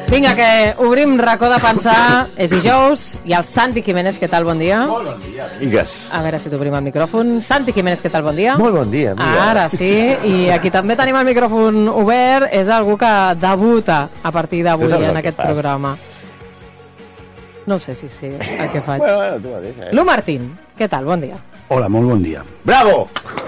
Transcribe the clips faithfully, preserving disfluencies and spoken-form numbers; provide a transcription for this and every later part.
Vinga, que obrim racó de pensar. És dijous i el Santi Jiménez, què tal? Bon dia. Molt bon dia, amigues. A veure si t'obrim el micròfon. Santi Jiménez, què tal? Bon dia. Molt bon dia, amiga. Ara sí, i aquí també tenim el micròfon obert. És algú que debuta a partir d'avui en aquest programa. No sé si sé el que faig. Bueno, bueno, tu mateix, eh? Lu Martín, què tal? Bon dia. Hola, molt bon dia. Bravo!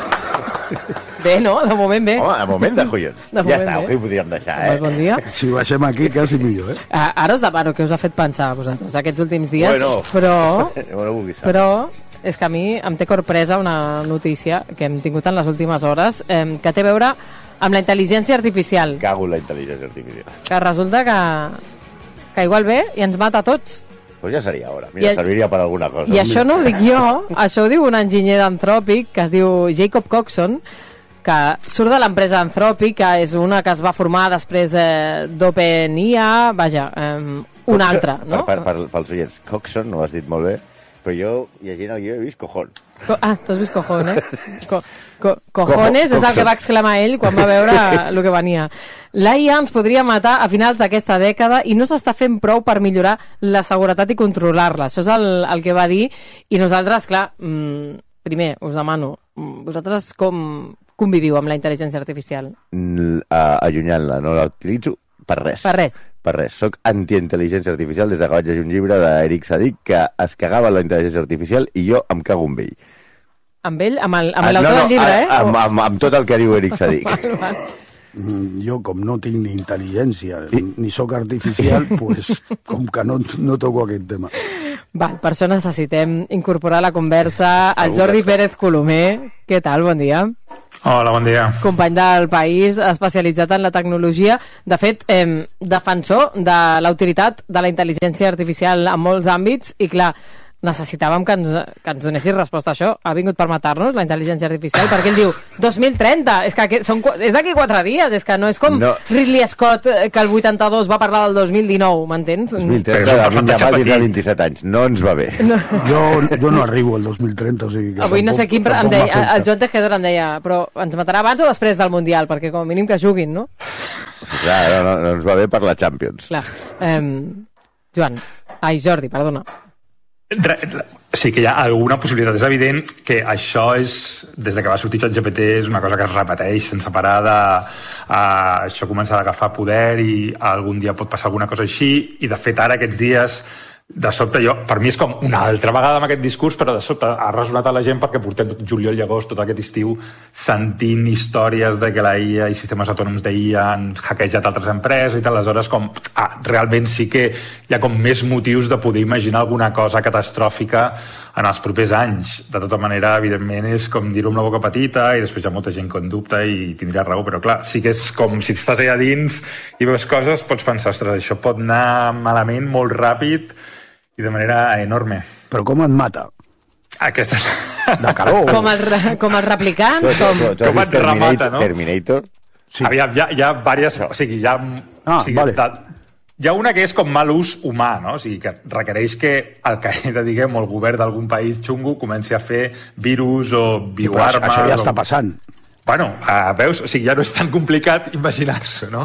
Bé, no? De moment bé. Home, de moment de collons. De ja moment està, bé. ho podríem deixar, eh? Bon dia. Si baixem aquí, quasi millor, eh? Ah, ara us demano què us ha fet pensar a vosaltres aquests últims dies, Bueno. però, Bueno, vulgui saber. però és que a mi em té corpresa una notícia que hem tingut en les últimes hores eh, que té a veure amb la intel·ligència artificial, Cago en la intel·ligència artificial. que resulta que, que igual ve i ens mata a tots. Pues ja seria hora. Mira, I- serviria per alguna cosa. I això no ho dic jo, això ho diu un enginyer d'Anthropic que es diu Jacob Coxon, que surt de l'empresa Anthropic, que és una que es va formar després eh, d'OpenIA, vaja, eh, una Coxon- altra, no? Per, per, per, pels oients, Coxon, no ho has dit molt bé, però jo, llegint el guió, he vist cojón. Co ah, t'has vist cojón, eh? Co co cojones Co és el que va exclamar ell quan va veure el que venia. L'A I A ens podria matar a finals d'aquesta dècada i no s'està fent prou per millorar la seguretat i controlar-la. Això és el, el que va dir, i nosaltres, clar, mmm, primer, us demano, vosaltres com conviviu amb la intel·ligència artificial? Uh, Allunyant-la, no la utilitzo per res. Per res. Per res. Soc anti-intel·ligència artificial des de que vaig llegir un llibre d'Eric Sadik que es cagava en la intel·ligència artificial i jo em cago amb ell. Amb ell? Amb el- amb Ah, l'autor no, no, del llibre, ah, eh? Amb, amb, amb tot el que diu Eric Sadik. Mm, Jo, com no tinc ni intel·ligència ni sóc artificial, pues, com que no, no toco aquest tema. Val, per això necessitem incorporar a la conversa el Jordi Pérez Colomer. Què tal? Bon dia. Hola, bon dia. Company del País, especialitzat en la tecnologia, de fet, eh, defensor de la utilitat de la intel·ligència artificial en molts àmbits, i clar, necessitàvem que ens, que ens donessis resposta a això. Ha vingut per matar-nos la intel·ligència artificial, perquè ell diu dos mil trenta, és que aquest, són, qu- és d'aquí quatre dies, és que no és com No. Ridley Scott, eh, que el vuitanta-dos va parlar del dos mil dinou, m'entens? dos mil Però trenta, és un David percentatge Yamal tindrà petit. vint-i-set anys. No ens va bé. Jo, jo no arribo al dos mil trenta, o sigui que... Avui no sé tampoc- quin, em tampoc deia, m'afecta. el Joan Tejedor em deia, però ens matarà abans o després del Mundial, perquè com a mínim que juguin, no? Sí, clar, no, no, no ens va bé per la Champions. Clar. Eh, Joan, ai, Jordi, perdona. Re- re- Sí que hi ha alguna possibilitat. És evident que això és, des de que va sortir ChatGPT, és una cosa que es repeteix sense parar de... Uh, això comença a agafar poder i algun dia pot passar alguna cosa així, i de fet ara aquests dies de sobte jo, per mi és com una altra vegada amb aquest discurs, però de sobte ha resonat a la gent perquè portem tot juliol i agost, tot aquest estiu, sentint històries de que la I A i sistemes autònoms d'I A han hackejat altres empreses i tal, aleshores com, ah, realment sí que hi ha com més motius de poder imaginar alguna cosa catastròfica en els propers anys. De tota manera, evidentment, és com dir-ho amb la boca petita, i després hi ha molta gent que en dubta i tindria raó, però clar, sí que és com si estàs allà dins i veus coses, pots pensar, ostres, això pot anar malament molt ràpid i de manera enorme. Però com et mata? Aquesta... De calor? Com el, re- com els replicants, Tu, tu, com... tu, tu has Com vist et remata, Terminator, no? Terminator? Sí. Aviam, hi ha, hi ha diverses... O sigui, hi ha... Ah, o sigui, vale. de, hi ha una que és com mal ús humà, no? O sigui, que requereix que el Qaeda, diguem, o el govern d'algun país xungo comenci a fer virus o I, però bioarmes... això ja o... està passant. Bueno, uh, veus? O sigui, ja no és tan complicat imaginar-s'ho, no?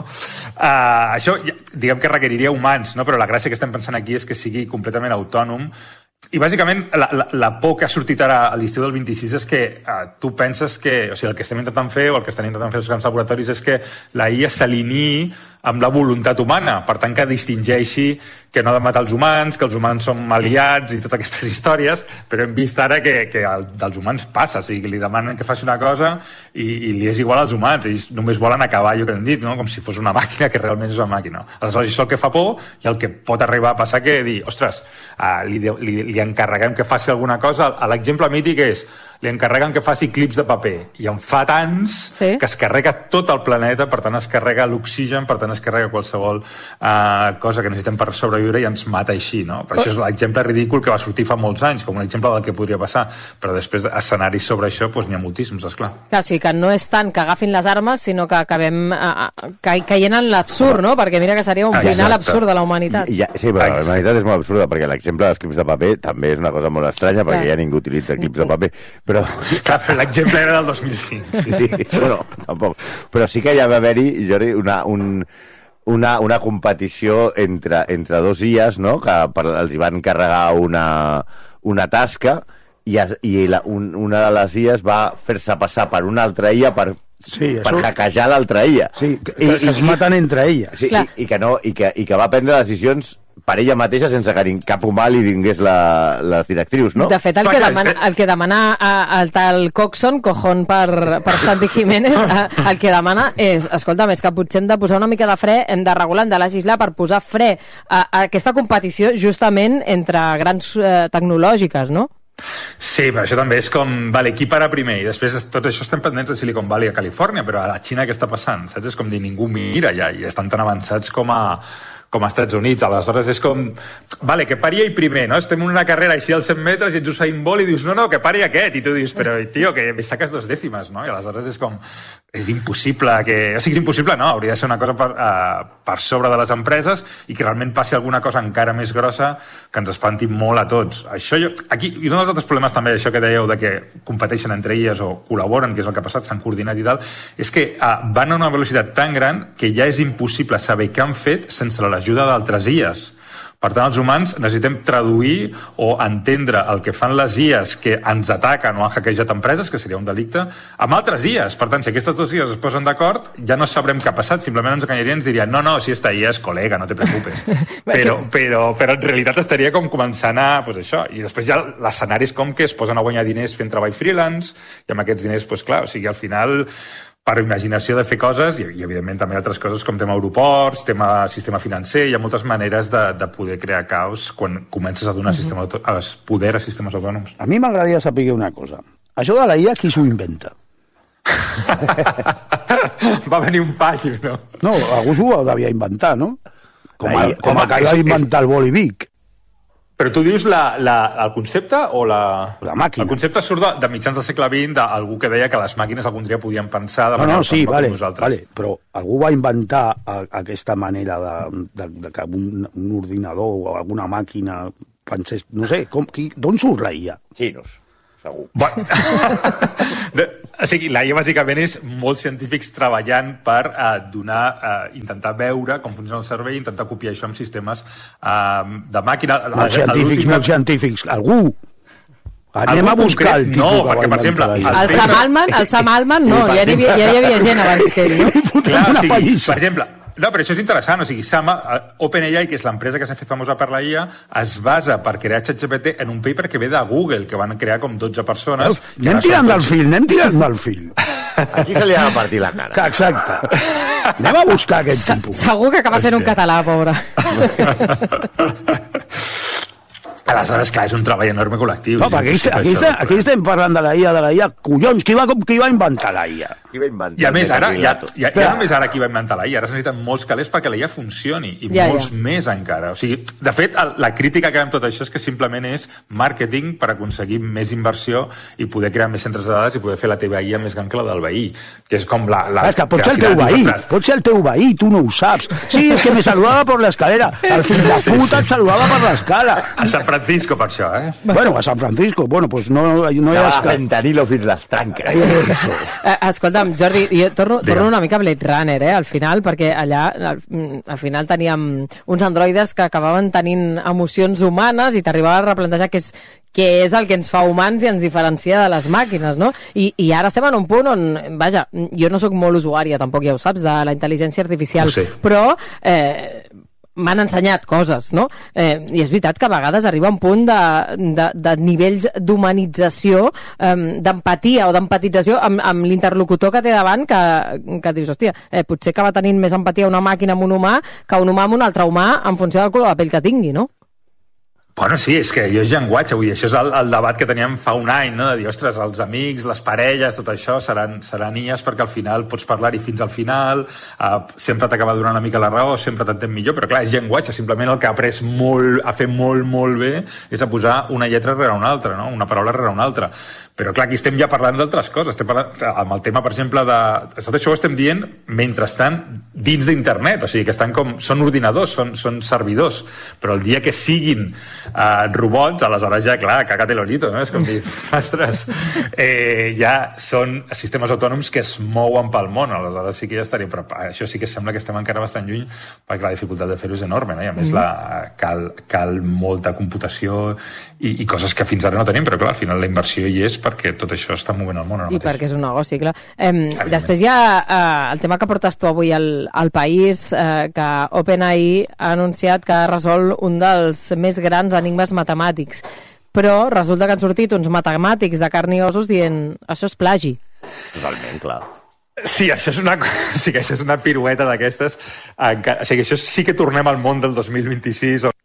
Uh, això, ja- diguem que requeriria humans, no? Però la gràcia que estem pensant aquí és que sigui completament autònom. I bàsicament la, la, la por que ha sortit ara a l'estiu del vint-i-sis és que uh, tu penses que, o sigui, el que estem intentant fer o el que estan intentant fer els grans laboratoris és que la I A s'alineï amb la voluntat humana, per tant que distingeixi que no ha de matar els humans, que els humans són aliats i totes aquestes històries, però hem vist ara que, que el, dels humans passa, o sigui, que li demanen que faci una cosa i, i li és igual als humans, ells només volen acabar allò que hem dit, no? Com si fos una màquina que realment és una màquina. Aleshores, això és el que fa por, i el que pot arribar a passar que dir, ostres, uh, li, de- li, li encarreguem que faci alguna cosa. L'exemple mític és, li encarreguen que faci clips de paper, i en fa tants Sí. que es carrega tot el planeta, per tant es carrega l'oxigen, per tant es carrega qualsevol uh, cosa que necessitem per sobreviure i ens mata així, no? Per això és l'exemple ridícul que va sortir fa molts anys, com un exemple del que podria passar, però després escenaris sobre això doncs, n'hi ha moltíssims, esclar. Clar, o sigui, que no és tant que agafin les armes, sinó que acabem uh, ca caient en l'absurd, no? Perquè mira que seria un Exacte. final absurd de la humanitat. I, ja, sí, però la humanitat és molt absurda, perquè l'exemple dels clips de paper també és una cosa molt estranya, perquè Clar. ja ningú utilitza clips de paper, però... Clar, però l'exemple era del dos mil cinc. Sí, sí, bueno, tampoc. Però sí que ja va haver-hi, Jordi, una, un, una, una competició entre, entre dos I As, no? Que per, els hi van carregar una, una tasca i, es, i la, un, una de les I As va fer-se passar per una altra I A per, sí, per això... hackejar l'altra I A. Sí, que, I, que es maten entre elles. Sí, i, i, que no, i, que, i que va prendre decisions per ella mateixa sense que cap humà li dingués la, les directrius, no? De fet, el que demana, el que demana el tal Coxon, cojón per, per Santi Jiménez, el que demana és, escolta, més que potser hem de posar una mica de fre, hem de regular, hem de legislar per posar fre a, a aquesta competició justament entre grans eh, tecnològiques, no? Sí, però això també és com, vale, qui para primer? I després tot això estem pendents de Silicon Valley a Califòrnia, però a la Xina què està passant? Saps? És com dir, ningú mira ja, i estan tan avançats com a com als Estats Units, aleshores és com vale, que pari ell primer, no? Estem en una carrera així als cent metres i ets Usain Bolt i dius, no, no, que pari aquest, i tu dius, però tio, que me saques dos dècimes, no? I aleshores és com, és impossible que... O sigui, és impossible, no, hauria de ser una cosa per, uh, per sobre de les empreses i que realment passi alguna cosa encara més grossa que ens espanti molt a tots. Això jo... Aquí, i un dels altres problemes també, això que dèieu de que competeixen entre elles o col·laboren, que és el que ha passat, s'han coordinat i tal, és que uh, van a una velocitat tan gran que ja és impossible saber què han fet sense l'ajuda d'altres I As. Per tant, els humans necessitem traduir o entendre el que fan les I As que ens ataquen o han hackejat empreses, que seria un delicte, amb altres I As. Per tant, si aquestes dues I As es posen d'acord, ja no sabrem què ha passat, simplement ens enganyarien i ens dirien, no, no, si esta I A és col·lega, no te preocupes. però, però, però en realitat estaria com començant a, pues això, i després ja l'escenari és com que es posen a guanyar diners fent treball freelance, i amb aquests diners, pues clar, o sigui, al final... per imaginació de fer coses, i, i evidentment també altres coses com tema aeroports, tema sistema financer, hi ha moltes maneres de, de poder crear caos quan comences a donar uh-huh. sistema, a poder a sistemes autònoms. A mi m'agradaria saber una cosa. Això de la I A, qui s'ho inventa? Va venir un paio, no? No, algú s'ho devia inventar, no? Com, a, I, com a que va inventar el Bolivic. Però tu dius la, la, el concepte o la... La màquina. El concepte surt de, de mitjans del segle vint d'algú que deia que les màquines algun dia podien pensar de manera no, no, sí, vale, com nosaltres. Vale, però algú va inventar a, aquesta manera de, de, de que un, un ordinador o alguna màquina pensés... No sé, d'on surt la I A? Xinos, segur. Bueno, o sigui, la I A bàsicament és molts científics treballant per eh, donar, eh, intentar veure com funciona el cervell, intentar copiar això amb sistemes eh, de màquina. Molts científics, molts científics. Algú... Anem a buscar el tipus no, perquè, per exemple, el, el Sam Altman, el Sam Altman no, ja hi havia, ja hi havia gent abans que ell, no? Clar, o sigui, per exemple, no, però això és interessant, o sigui, Sama, OpenAI, que és l'empresa que s'ha fet famosa per la I A, es basa per crear ChatGPT en un paper que ve de Google, que van crear com dotze persones... No, anem tirant del fil, anem tirant del fil. Aquí se li ha de partir la cara. Que exacte. Anem a buscar aquest Se, tipus. Segur que acaba sent un català, pobre. Aleshores, clar, és un treball enorme col·lectiu. No, aquí, aquí, estem, aquí estem parlant de la I A, de la I A. Collons, qui va, qui va inventar la I A? Qui va inventar? I a més, ara, ja, ja, ja només ara qui va inventar la I A, ara se necessiten molts calés perquè la I A funcioni, i ja, molts ja. més encara. O sigui, de fet, el, la crítica que hi ha amb tot això és que simplement és màrqueting per aconseguir més inversió i poder crear més centres de dades i poder fer la teva I A més gran que la del veí, que és com la... la és que pot ser el teu veí, pot ser el teu veí, tu no ho saps. Sí, és que me saludava per l'escalera, al fill de puta sí, sí. et saludava per l'escala. A San Francisco, per això, eh? Bueno, a San Francisco, bueno, pues no, no hi ha... Se va a Fentanilo fins les tranques. Eh, escolta'm, Jordi, jo torno, torno una mica a Blade Runner, eh, al final, perquè allà, al, al final teníem uns androides que acabaven tenint emocions humanes i t'arribava a replantejar que és que és el que ens fa humans i ens diferencia de les màquines, no? I, i ara estem en un punt on, vaja, jo no sóc molt usuària, tampoc ja ho saps, de la intel·ligència artificial, no sé. Però... Eh, m'han ensenyat coses, no? Eh, I és veritat que a vegades arriba un punt de, de, de nivells d'humanització, eh, d'empatia o d'empatització amb, amb l'interlocutor que té davant, que, que dius, hòstia, eh, potser acaba tenint més empatia una màquina amb un humà que un humà amb un altre humà en funció del color de pell que tingui, no? Bueno, sí, és que jo és llenguatge, vull dir, això és el, el debat que teníem fa un any, no? De dir, ostres, els amics, les parelles, tot això seran, seran I As perquè al final pots parlar-hi fins al final, eh, sempre t'acaba donant una mica la raó, sempre t'entén millor, però clar, és llenguatge, simplement el que ha après molt, a fer molt, molt bé és a posar una lletra rere una altra, no? Una paraula rere una altra. Però clar, aquí estem ja parlant d'altres coses, estem parlant, amb el tema, per exemple, de... Tot això ho estem dient mentre estan dins d'internet, o sigui, que estan com... Són ordinadors, són, són servidors, però el dia que siguin uh, robots, aleshores ja, clar, caga't el orito, no? És com dir, ostres, eh, ja són sistemes autònoms que es mouen pel món, aleshores sí que ja estaria, però això sí que sembla que estem encara bastant lluny, perquè la dificultat de fer-ho és enorme, no? I a més mm. la, cal, cal molta computació i, i coses que fins ara no tenim, però clar, al final la inversió hi és perquè tot això està movent el món ara I mateix. perquè és un negoci, clar. Eh, després hi ha eh, el tema que portes tu avui al, al país, eh, que OpenAI ha anunciat que ha resolt un dels més grans enigmes matemàtics, però resulta que han sortit uns matemàtics de carn i ossos dient això és plagi. Totalment, clar. Sí, això és una, sí que això és una pirueta d'aquestes. O sigui, això sí que tornem al món del dos mil vint-i-sis. O...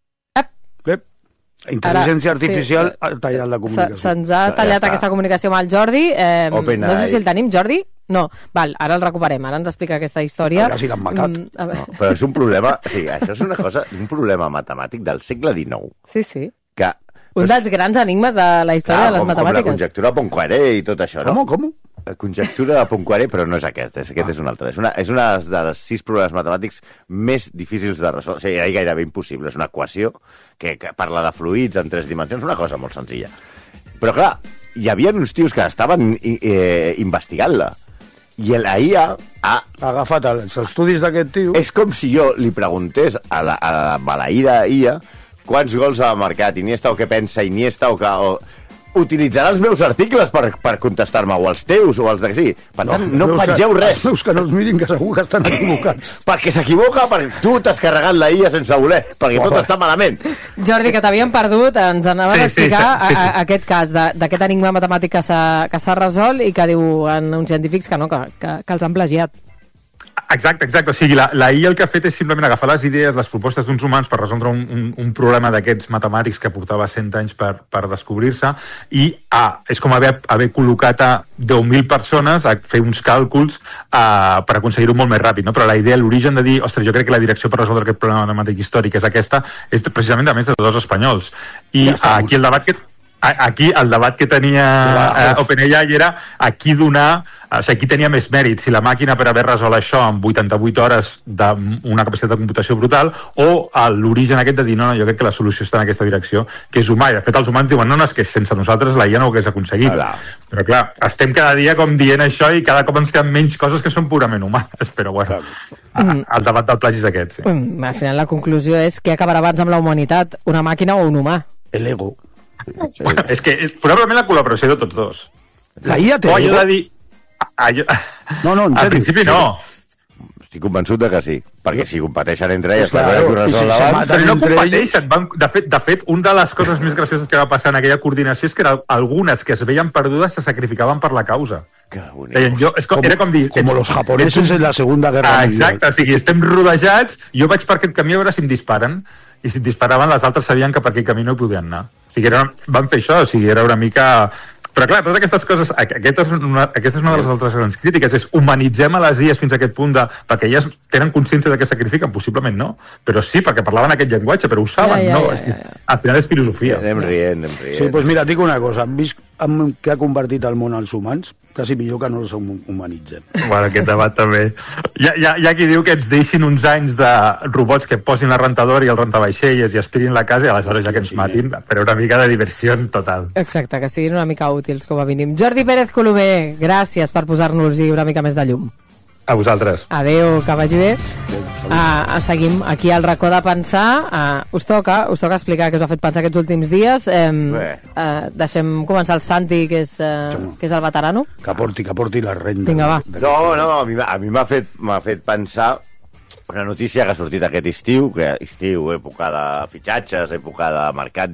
Ep. Intel·ligència Ara, artificial sí, ha tallat la comunicació. Se'ns ha tallat ja aquesta comunicació amb el Jordi. Eh, no sé si el tenim, Jordi? No, val, ara el recuperem, ara ens explica aquesta història. A veure si l'han matat. Mm, no, però és un problema, o sigui, això és una cosa, un problema matemàtic del segle dinou. Sí, sí. Que, un dels grans enigmes de la història clar, de les com, matemàtiques. Com la conjectura Poincaré i tot això, no? Com, com? La conjectura de Poincaré, però no és aquest, és, aquest ah. és un altre. És una, és una de les sis problemes matemàtics més difícils de resoldre. O sigui, és gairebé impossible. És una equació que, que parla de fluids en tres dimensions, una cosa molt senzilla. Però, clar, hi havia uns tios que estaven eh, investigant-la. I la I A ha... ha agafat els estudis d'aquest tio... És com si jo li preguntés a la, a la maleïda I A quants gols ha marcat Iniesta o què pensa Iniesta o que... O... utilitzarà els meus articles per, per contestar-me, o els teus, o els de... Sí. Per tant, no, no pengeu que, res. Els meus que no els mirin, que segur que estan equivocats. Perquè s'equivoca, perquè tu t'has carregat la I A sense voler, perquè oh, tot està malament. Jordi, que t'havíem perdut, ens anaves sí, a explicar sí, sí, sí. A, a aquest cas d'aquest enigma matemàtic que s'ha resolt i que diuen uns científics que no, que, que, que els han plagiat. Exacte, exacte. O sigui, la, la I A el que ha fet és simplement agafar les idees, les propostes d'uns humans per resoldre un, un, un problema d'aquests matemàtics que portava cent anys per, per descobrir-se i ah, és com haver, haver col·locat a deu mil persones a fer uns càlculs uh, per aconseguir-ho molt més ràpid, no? Però la idea, l'origen de dir, ostres, jo crec que la direcció per resoldre aquest problema matemàtic històric és aquesta, és precisament a més de dos espanyols. I ja uh, aquí el debat que... Aquí el debat que tenia uh, OpenAI era a qui donar, o sigui, qui tenia més mèrit, si la màquina per haver resolt això en vuitanta-vuit hores d'una capacitat de computació brutal o l'origen aquest de dir, no, no, jo crec que la solució està en aquesta direcció, que és humà, i de fet els humans diuen, no, no, és que sense nosaltres la I A no ho hagués aconseguit. Ah, però clar, estem cada dia com dient això i cada cop ens queden menys coses que són purament humanes, però bueno, mm. el debat del plagi és aquest, sí. Mm, al final la conclusió és què acabarà abans amb la humanitat, una màquina o un humà? El ego. Bueno, és que probablement la col·laboració de tots dos. La I A té o allò de dir... Allò... No, no, en al principi no. Estic convençut de que sí, perquè si competeixen entre elles, pues claro, per veure si abans, però no competeixen. Van, de, fet, de fet, una de les coses més gracioses que va passar en aquella coordinació és que era, algunes que es veien perdudes se sacrificaven per la causa. Deien, jo, és com, com, era com dir... Com los japonesos en la Segunda Guerra ah, Mundial. Exacte, o sigui, estem rodejats, jo vaig per aquest camí a veure si em disparen, i si et disparaven les altres sabien que per aquell camí no hi podien anar. O sigui, era, van fer això, o sigui, era una mica... Però clar, totes aquestes coses, aquesta és una, aquesta és una de les altres grans crítiques, és humanitzem a les I As fins a aquest punt de... perquè elles tenen consciència de que sacrifiquen, possiblement no, però sí, perquè parlaven aquest llenguatge, però ho saben, ja, ja, no? Ja, ja, ja. És que, al final és filosofia. Anem rient, anem rient. Sí, doncs pues mira, et dic una cosa, vist amb què ha convertit el món als humans, quasi millor que no els humanitzem. Bueno, aquest debat també. Hi ha, hi, ha, hi ha qui diu que ens deixin uns anys de robots que posin la rentadora i el rentavaixelles i aspirin la casa i aleshores ja que ens matin, però una mica de diversió total. Exacte, que siguin una mica útils com a mínim. Jordi Pérez Colomer, gràcies per posar-nos-hi una mica més de llum. A vosaltres. Adéu, que vagi bé. Uh, seguim aquí al racó de pensar. Uh, us toca, us toca explicar què us ha fet pensar aquests últims dies. Um, uh, deixem començar el Santi, que és, uh, que és el veterano. Que porti, que porti la renda. Vinga, va. No, no, a mi, a mi m'ha fet, m'ha fet pensar una notícia que ha sortit aquest estiu, que estiu, època de fitxatges, època de mercat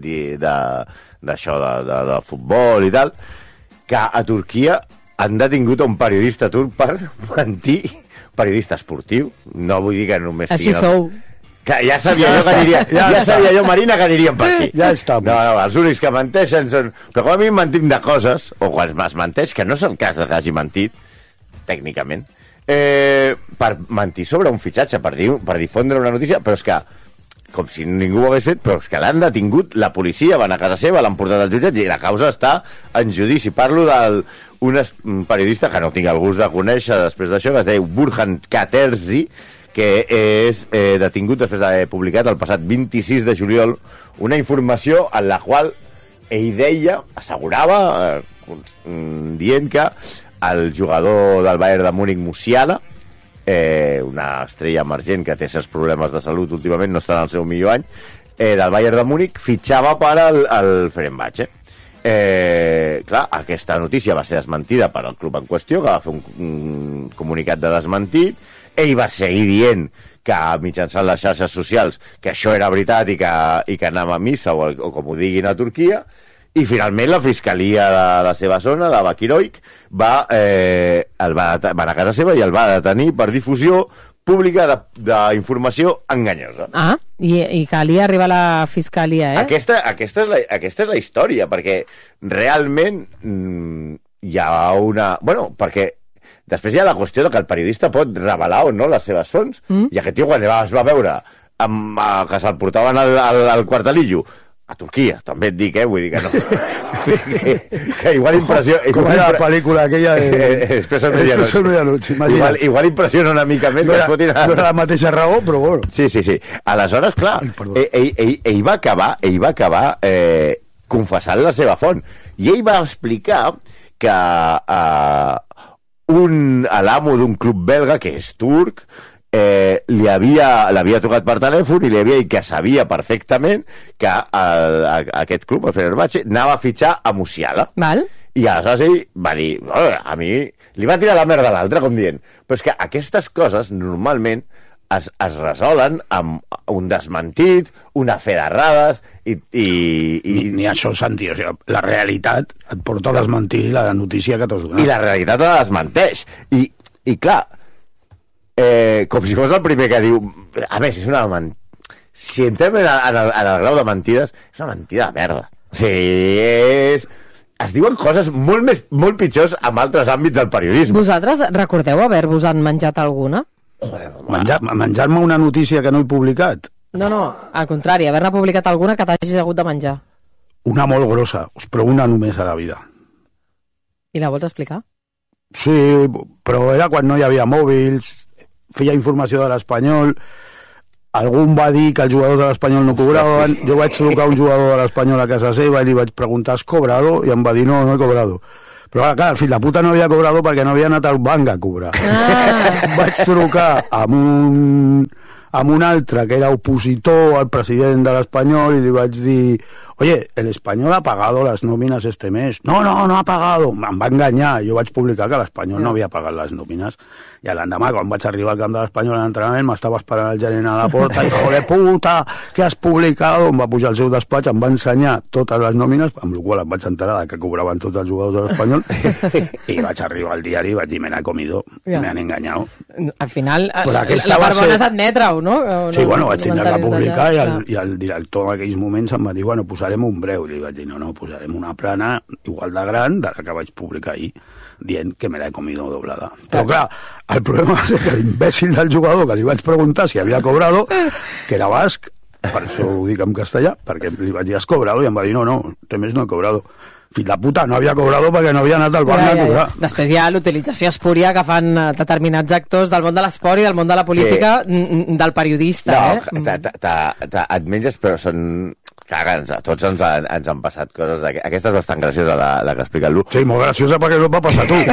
d'això, de, de, de, de futbol i tal, que a Turquia han detingut un periodista turc per mentir, periodista esportiu, no vull dir que només així sou. Que ja sabia ja jo que aniria, ja, ja sabia jo, Marina, que aniríem per aquí. Ja està. No, no, els únics que menteixen són... Però quan a mi mentim de coses, o quan es menteix, que no és el cas que hagi mentit, tècnicament, eh, per mentir sobre un fitxatge, per, dir, per difondre una notícia, però és que com si ningú ho hagués fet, però és que l'han detingut, la policia van a casa seva, l'han portat al jutjat i la causa està en judici. Parlo d'un periodista que no tinc el gust de conèixer després d'això, que es deia Burhan Katerzi, que és eh, detingut després d'haver publicat el passat vint-i-sis de juliol una informació en la qual ell deia, assegurava, eh, dient que el jugador del Bayern de Múnich, Musiala, eh, una estrella emergent que té certs problemes de salut últimament, no està en el seu millor any, eh, del Bayern de Múnich, fitxava per al, al Fenerbahçe. Eh, clar, aquesta notícia va ser desmentida per al club en qüestió, que va fer un, un comunicat de desmentit. Ell va seguir dient que mitjançant les xarxes socials que això era veritat i que, i que anava a missa o, o com ho diguin a Turquia, i finalment la fiscalia de la seva zona, de Bakiroik, va, eh, el va, va anar a casa seva i el va detenir per difusió pública d'informació enganyosa. Ah, i, i calia arribar a la fiscalia, eh? Aquesta, aquesta, és la, aquesta és la història, perquè realment mm, hi ha una... Bueno, perquè després hi ha la qüestió de que el periodista pot revelar o no les seves fonts, mm. i aquest tio quan es va veure amb, que se'l portaven al, al, al quartelillo a Turquia, també et dic, eh? Vull dir que no. que, que igual impressió... Com era la pel·lícula aquella de... Expreso Medianoche. Igual, igual impressiona una mica més no que es fotin... No era la mateixa raó, però bueno. Sí, sí, sí. Aleshores, clar, Ai, ell, ell, ell, ell va acabar, ell va acabar eh, confessant la seva font. I ell va explicar que eh, un, l'amo d'un club belga, que és turc, Eh, li havia, l'havia trucat per telèfon i li havia dit que sabia perfectament que el, a, aquest club, el Fenerbahçe, anava a fitxar a Musiala. Val. I aleshores ell va dir, a mi li va tirar la merda a l'altre, com dient, però és que aquestes coses normalment es, es resolen amb un desmentit, una fe d'errades i... i, i... Ni, ni això, Santi, o sigui, la realitat et porta a desmentir la notícia que t'has donat. I la realitat la desmenteix. I, i clar, Eh, com si fos el primer que diu, a més, és una mentida, si entrem en el, en, el, en el grau de mentides, és una mentida de merda. O sigui, és... es diuen coses molt més molt pitjors en altres àmbits del periodisme. Vosaltres recordeu haver-vos en menjat alguna? Joder, Menjar, menjar-me una notícia que no he publicat? No, no, al contrari, haver-ne publicat alguna que t'hagis hagut de menjar. Una molt grossa, però una només a la vida. I la vols explicar? Sí, però era quan no hi havia mòbils, feia informació de l'Espanyol, algú va dir que els jugadors de l'Espanyol no cobraven, jo vaig trucar un jugador de l'Espanyol a casa seva i li vaig preguntar, has cobrado? I em va dir, no, no he cobrado. Però clar, el fill de puta no havia cobrado perquè no havia anat al banc a cobrar. Ah. Vaig trucar amb un, amb un altre que era opositor al president de l'Espanyol i li vaig dir, oye, el Español ha pagado las nóminas este mes. No, no, no ha pagado. Em va enganyar. Jo vaig publicar que l'Espanyol no. no havia pagat les nòmines. I l'endemà, quan vaig arribar al camp de l'Espanyol a l'entrenament, m'estava esperant el gerent a la porta, hijo de puta, què has publicat? Em va pujar al seu despatx, em va ensenyar totes les nòmines, amb la qual em vaig enterar que cobraven tots els jugadors de l'Espanyol, i vaig arribar al diari i vaig dir, me n'ha comido, ja. me han enganyado. Al final, Però la part bona és admetre-ho, no? no? Sí, bueno, vaig tindre que publicar i el, i el director en aquells moments em va dir, bueno, posarem un breu. I li vaig dir, no, no, posarem una plana igual de gran de la que vaig publicar ahir, dient que me l'he comido doblada. Però clar, el problema és que l'imbècil del jugador que li vaig preguntar si havia cobrado, que era basc, per això ho dic en castellà, perquè li vaig dir, has cobrado? I em va dir, no, no, temes no he cobrado. Fill de puta, no havia cobrado perquè no havia anat al banc ja, ja, a cobrar. Ja. Després hi ha l'utilització espúria que fan determinats actors del món de l'esport i del món de la política, sí. del periodista. No, eh? t -t -t et menges, però són... Clar, a tots ens, han, ens han passat coses d'aquestes. Aquesta és bastant graciosa, la, la que explica el Lu. Sí, molt graciosa perquè no et va passar a tu.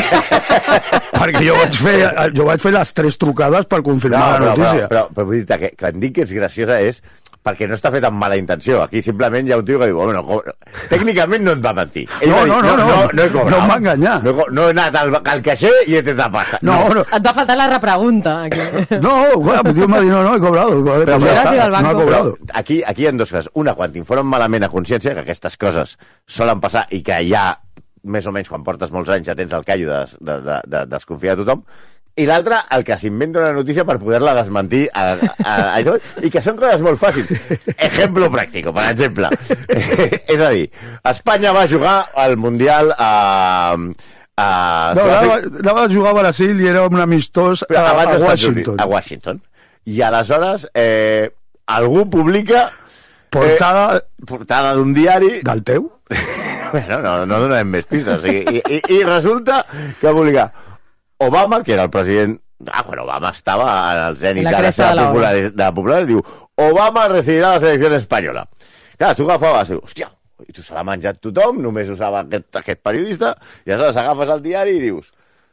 Perquè jo vaig, fer, jo vaig fer les tres trucades per confirmar no, la notícia. Però, però, però vull dir que, que em dic que és graciosa és perquè no està fet amb mala intenció. Aquí simplement hi ha un tio que diu, bueno, tècnicament no et va mentir. Ell no, va dir, no, no, no, no, no, he cobrat, no em va enganyar. No, no he anat al, al caixer i he t'he passat. No, no. Et va faltar la repregunta. Aquí. No, bueno, el tio m'ha dit, no, no, he cobrado. Però, però, però ja no he cobrado. Aquí, aquí hi ha dos coses. Una, quan t'informen malament a consciència, que aquestes coses solen passar i que ja, més o menys, quan portes molts anys ja tens el callo de, de, de, de desconfiar de tothom, i l'altre, el que s'inventa una notícia per poder-la desmentir a, a, a, a, i que són coses molt fàcils. Ejemplo pràctico, per exemple. És a dir, Espanya va jugar al Mundial a... a no, anava a jugar a Brasil i era un amistós a, a, a Washington. A Washington. I aleshores eh, algú publica... Portada... Eh, portada d'un diari... Del teu? Bueno, no, no donem més pistes. I, i, i resulta que publica... Obama, que era el president Ah, quan Obama estava al zenit La de la cresta seva de la popular, de la popular, diu, Obama recibirà la selecció espanyola. Clar, tu agafaves, diu, hòstia, i tu se l'ha menjat tothom, només usava aquest, aquest periodista, i aleshores agafes el diari i dius,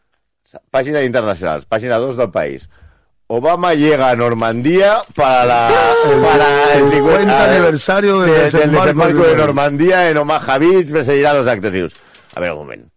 pàgina internacionals, pàgina dos del País, Obama llega a Normandía para, la, para el cincuenta aniversario del, de, desembarco, del desembarco de Normandía en Omaha Beach, presidirá los actos. Dius, a ver un moment.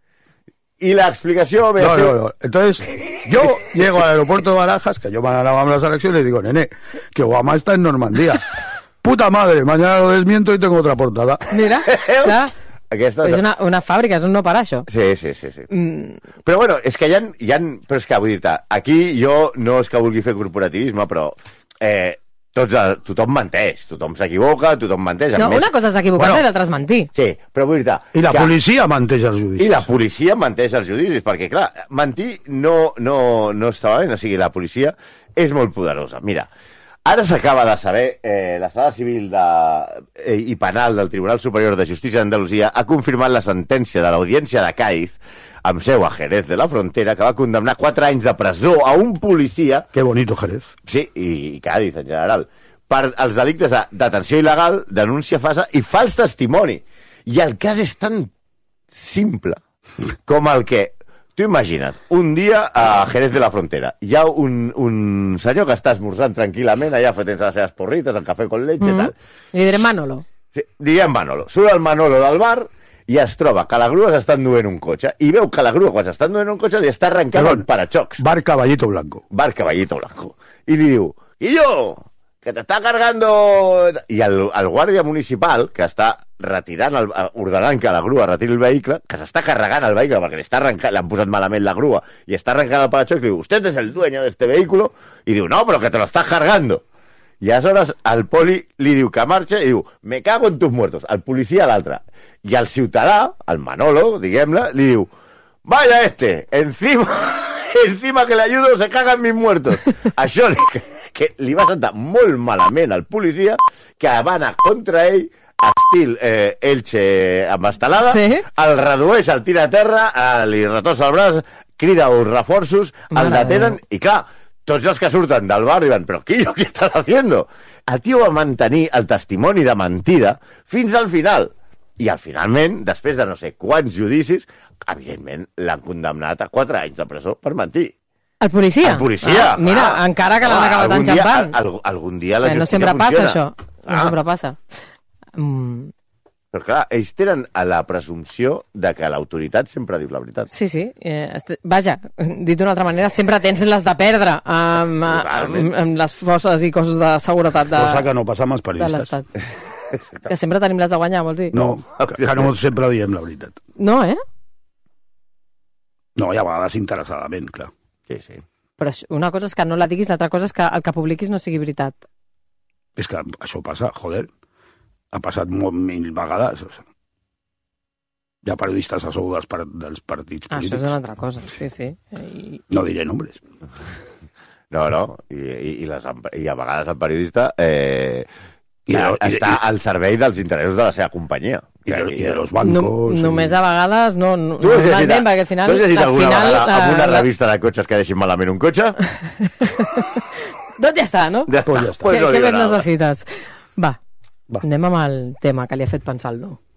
Y la explicación... No, no, no. Entonces, yo llego al aeropuerto de Barajas, que yo me ganaba las elecciones, y digo, nene, que Obama está en Normandía. Puta madre, mañana lo desmiento y tengo otra portada. Mira, clar. Aquesta És una, una fàbrica, és un no parar, això. Sí, sí, sí. sí. Mm. Però bueno, és que hi ha, hi ha... Però és que, vull dir-te, aquí jo no és que vulgui fer corporativisme, però eh, tots, tothom menteix, tothom s'equivoca, tothom menteix. No, més... una cosa és equivocar-se bueno, i l'altra és mentir. Sí, però vull dir-te... I la que... policia menteix els judicis. I la policia menteix els judicis, perquè, clar, mentir no, no, no està bé, o sigui, la policia és molt poderosa. Mira, ara s'acaba de saber, eh, la sala civil de, eh, i penal del Tribunal Superior de Justícia d'Andalusia ha confirmat la sentència de l'Audiència de Cádiz, amb seu a Jerez de la Frontera, que va condemnar quatre anys de presó a un policia... Qué bonito Jerez. Sí, i, i Cádiz en general, per als delictes de detenció il·legal, denúncia falsa i fals testimoni. I el cas és tan simple com el que... Tu imagina't, un dia a Jerez de la Frontera hi ha un, un senyor que està esmorzant tranquil·lament, allà fent les seves porrites, el cafè con leche, mm-hmm. tal. Li diré Manolo. Sí, diguem Manolo. Surt el Manolo del bar i es troba que la grua s'està enduent un cotxe i veu que la grua, quan s'està enduent un cotxe, li està arrencant Perdón, el parachocs. Bar Caballito Blanco. Bar Caballito Blanco. I li diu, i jo, que t'està cargando... I el, el guàrdia municipal, que està retirant, el, ordenant que la grua retiri el vehicle, que s'està carregant el vehicle perquè li està arrencant, l'han posat malament la grua i està arrencant el parachocs, diu, usted es el dueño de este vehículo, i diu, no, però que te lo estás cargando. I aleshores el poli li diu que marxa i diu, me cago en tus muertos, el policia a l'altre. I el ciutadà, el Manolo, diguem-ne, li diu, vaya este, encima, encima que le ayudo se cagan mis muertos. Això li, que li va sentar molt malament al policia, que va anar contra ell, estil eh, Elche amb estelada, sí? El redueix, el tira a terra, eh, li retorça el braç, crida uns reforços, el detenen, i clar, tots els que surten del bar diuen, però Quillo, què estàs haciendo? El tio va mantenir el testimoni de mentida fins al final. I al finalment, després de no sé quants judicis, evidentment l'han condemnat a quatre anys de presó per mentir. El policia? El policia. Ah, mira, ah, encara que l'han acabat enxampant. Al, algun dia la eh, justícia no sempre funciona. passa, això. No ah. sempre passa. Mm. Però clar, ells tenen la presumpció de que l'autoritat sempre diu la veritat. Sí, sí. Eh, vaja, dit d'una altra manera, sempre tens les de perdre amb, amb, amb les forces i cossos de seguretat de, cosa que no passa amb els periodistes. Que sempre tenim les de guanyar, vols dir? No, que, que no sempre diem la veritat. No, eh? No, hi ha vegades interessadament, clar. Sí, sí. Però una cosa és que no la diguis, l'altra cosa és que el que publiquis no sigui veritat. És que això passa, joder, ha passat molt mil vegades. Hi ha periodistes a sou dels, par dels partits polítics. Això és una altra cosa, sí, sí. I... No diré nombres. No, no, i, i, i, les, i a vegades el periodista eh, I, i, està i, al servei dels interessos de la seva companyia. I de, i de los bancos... No, i... Només a vegades no... no tu has llegit, ben, perquè al final, tu has llegit alguna final, vegada la, amb una la... revista de cotxes que deixin malament un cotxe? Doncs ja està, no? Ja està. Pues ja està. Què, pues no què més nada. necessites? Va, Va, anem amb el tema que li ha fet pensar el no.